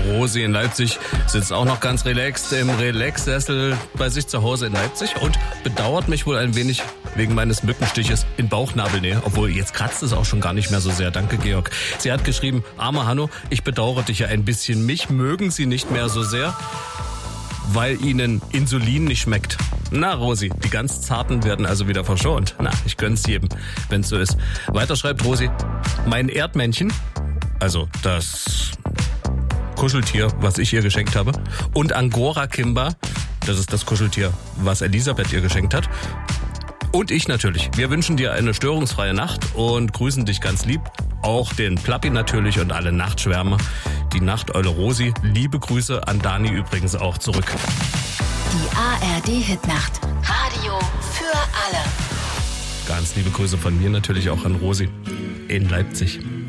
Rosi in Leipzig sitzt auch noch ganz relaxed im Relax-Sessel bei sich zu Hause in Leipzig und bedauert mich wohl ein wenig wegen meines Mückenstiches in Bauchnabelnähe. Obwohl, jetzt kratzt es auch schon gar nicht mehr so sehr. Danke, Georg. Sie hat geschrieben, armer Hanno, ich bedauere dich ja ein bisschen. Mich mögen Sie nicht mehr so sehr, weil Ihnen Insulin nicht schmeckt. Na, Rosi, die ganz Zarten werden also wieder verschont. Na, ich gönn's jedem, wenn's so ist. Weiter schreibt Rosi, mein Erdmännchen, also das Kuscheltier, was ich ihr geschenkt habe, und Angora Kimba, das ist das Kuscheltier, was Elisabeth ihr geschenkt hat. Und ich natürlich. Wir wünschen dir eine störungsfreie Nacht und grüßen dich ganz lieb. Auch den Plappi natürlich und alle Nachtschwärmer. Die Nachteule Rosi. Liebe Grüße an Dani übrigens auch zurück. Die ARD-Hitnacht. Radio für alle. Ganz liebe Grüße von mir natürlich auch an Rosi in Leipzig.